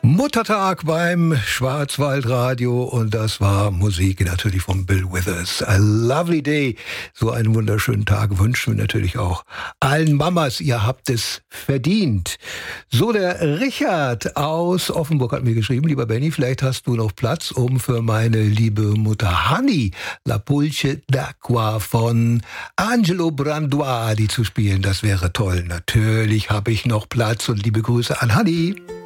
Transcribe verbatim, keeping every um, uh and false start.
Muttertag beim Schwarzwaldradio und das war Musik natürlich von Bill Withers. A lovely day. So einen wunderschönen Tag wünschen wir natürlich auch allen Mamas. Ihr habt es verdient. So, der Richard aus Offenburg hat mir geschrieben, lieber Benny, vielleicht hast du noch Platz, um für meine liebe Mutter Hanni La Pulce d'Acqua von Angelo Branduardi zu spielen. Das wäre toll. Natürlich habe ich noch Platz und liebe Grüße an Hanni.